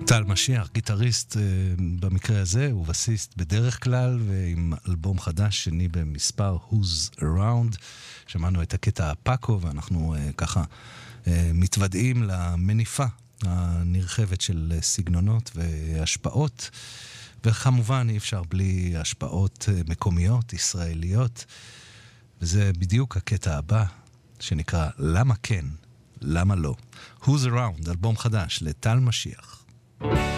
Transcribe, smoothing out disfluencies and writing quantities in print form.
טל משיח, גיטריסט במקרה הזה, הוא בסיסט בדרך כלל, ועם אלבום חדש שני במספר Who's Around. שמענו את הקטע הפאקו, ואנחנו ככה מתוודעים למניפה הנרחבת של סגנונות והשפעות, וכמובן אי אפשר בלי השפעות מקומיות, ישראליות, וזה בדיוק הקטע הבא, שנקרא למה כן, למה לא. Who's Around, אלבום חדש לטל משיח.